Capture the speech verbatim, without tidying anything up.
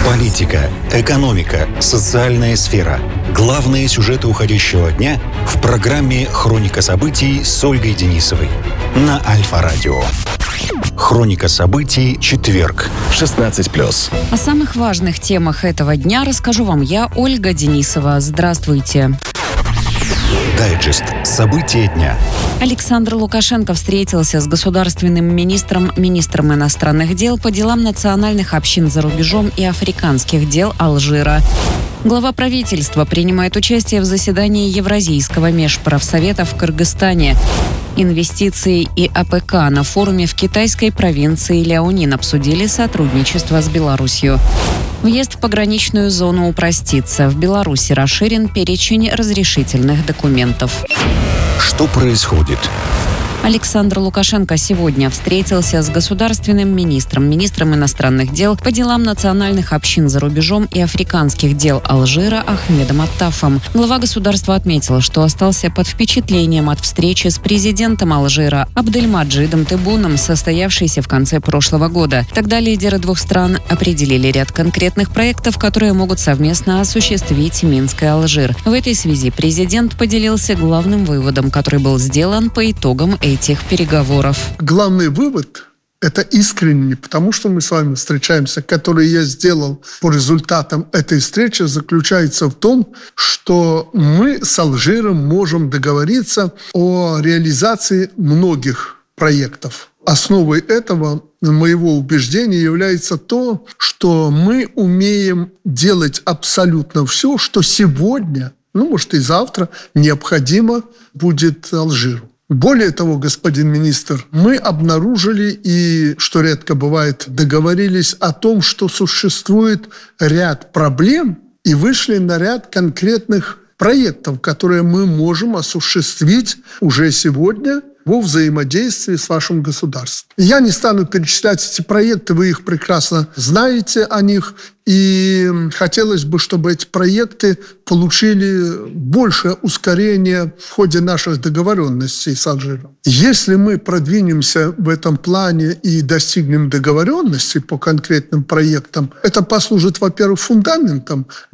Политика, экономика, социальная сфера. Главные сюжеты уходящего дня в программе «Хроника событий» с Ольгой Денисовой на Альфа-радио. Хроника событий, четверг, шестнадцать плюс. О самых важных темах этого дня расскажу вам я, Ольга Денисова. Здравствуйте. Дайджест. События дня. Александр Лукашенко встретился с государственным министром, министром иностранных дел по делам национальных общин за рубежом и африканских дел Алжира. Глава правительства принимает участие в заседании Евразийского межправсовета в Кыргызстане. Инвестиции и АПК на форуме в китайской провинции Ляонин обсудили сотрудничество с Беларусью. Въезд в пограничную зону упростится. В Беларуси расширен перечень разрешительных документов. Что происходит? Александр Лукашенко сегодня встретился с государственным министром, министром иностранных дел по делам национальных общин за рубежом и африканских дел Алжира Ахмедом Аттафом. Глава государства отметил, что остался под впечатлением от встречи с президентом Алжира Абдельмаджидом Теббуном, состоявшейся в конце прошлого года. Тогда лидеры двух стран определили ряд конкретных проектов, которые могут совместно осуществить Минск и Алжир. В этой связи президент поделился главным выводом, который был сделан по итогам этих переговоров. Главный вывод – это искренне, потому что мы с вами встречаемся, который я сделал по результатам этой встречи, заключается в том, что мы с Алжиром можем договориться о реализации многих проектов. Основой этого, моего убеждения, является то, что мы умеем делать абсолютно все, что сегодня, ну, может, и завтра необходимо будет Алжиру. Более того, господин министр, мы обнаружили и, что редко бывает, договорились о том, что существует ряд проблем и вышли на ряд конкретных проектов, которые мы можем осуществить уже сегодня во взаимодействии с вашим государством. Я не стану перечислять эти проекты, вы их прекрасно знаете о них, и хотелось бы, чтобы эти проекты получили большее ускорение в ходе наших договоренностей с Алжиром. Если мы продвинемся в этом плане и достигнем договоренности по конкретным проектам, это послужит, во-первых, фундаментом